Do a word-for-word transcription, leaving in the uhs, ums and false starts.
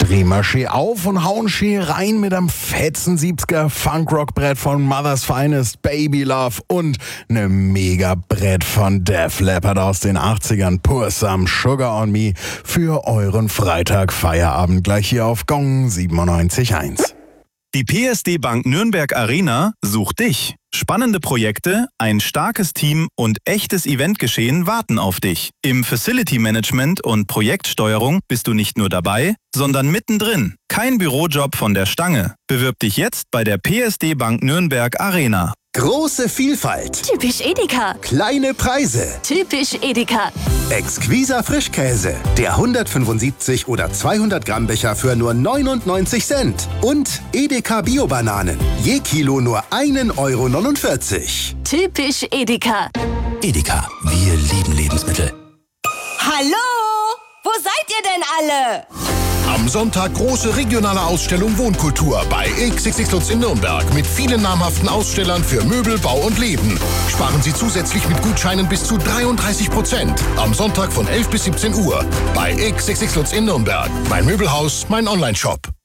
drehen wir schön auf und hauen schön rein mit einem fetzen siebziger Funkrock-Brett von Mother's Finest, Baby Love und ne Mega-Brett von Def Leppard aus den achtzigern, Pur Some Sugar on Me für euren Freitag-Feierabend gleich hier auf Gong siebenundneunzig Komma eins. Die P S D Bank Nürnberg Arena sucht dich. Spannende Projekte, ein starkes Team und echtes Eventgeschehen warten auf dich. Im Facility Management und Projektsteuerung bist du nicht nur dabei, sondern mittendrin. Kein Bürojob von der Stange. Bewirb dich jetzt bei der P S D Bank Nürnberg Arena. Große Vielfalt. Typisch Edeka. Kleine Preise. Typisch Edeka. Exquiser Frischkäse. Der hundertfünfundsiebzig oder zweihundert Gramm Becher für nur neunundneunzig Cent. Und Edeka Bio-Bananen. Je Kilo nur ein Euro neunundvierzig. Typisch Edeka. Edeka, wir lieben Lebensmittel. Hallo? Wo seid ihr denn alle? Am Sonntag große regionale Ausstellung Wohnkultur bei X X X Lutz in Nürnberg mit vielen namhaften Ausstellern für Möbel, Bau und Leben. Sparen Sie zusätzlich mit Gutscheinen bis zu dreiunddreißig Prozent. Am Sonntag von elf bis siebzehn Uhr bei X X X Lutz in Nürnberg. Mein Möbelhaus, mein Onlineshop.